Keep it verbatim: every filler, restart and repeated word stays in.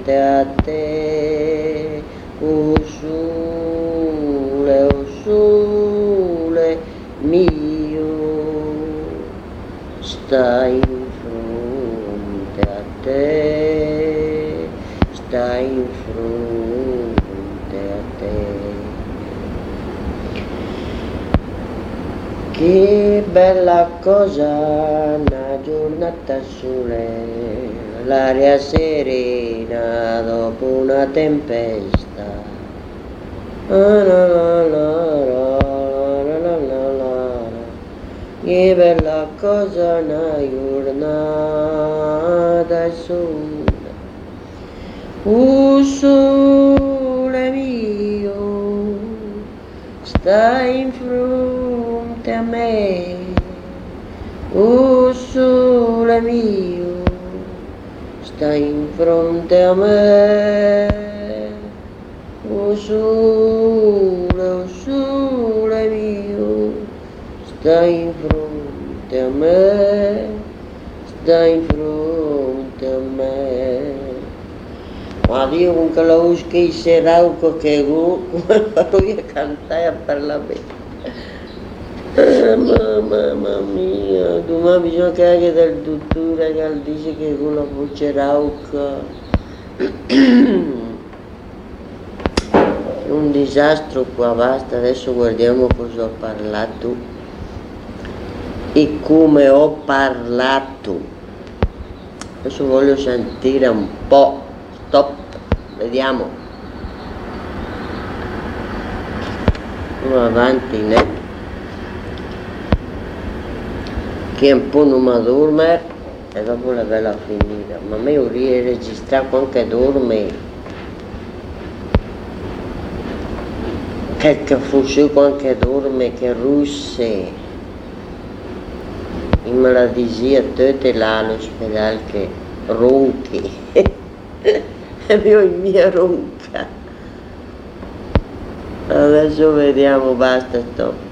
fronte a te, o sole, o sole mio, stai in fronte a te, stai in fronte a te. Che bella cosa, una giornata sole, l'aria serena dopo una tempesta. La la la la la la la la. Che bella cosa, una giornata sole, o sole mio, stai in fronte a me, o sole mio, stai in fronte a me, o sole, o sole mio, stai in fronte a me, stai in fronte a me. Ma io con che la usca i serauco che gu, come farò io a cantare a parlare? Eh, mamma mia, domani bisogna che anche del dottore che dice che con la voce rauca è un disastro qua, basta, adesso guardiamo cosa ho parlato e come ho parlato. Adesso voglio sentire un po', stop, vediamo. Andiamo avanti, ne? Che un po' non mi dorme e dopo la bella finita, ma a me io registrare anche dorme, che che fosse anche dorme, che russe, in malattia tutte là all'ospedale che ronchi, e io in mia ronca. Adesso vediamo, basta, stop.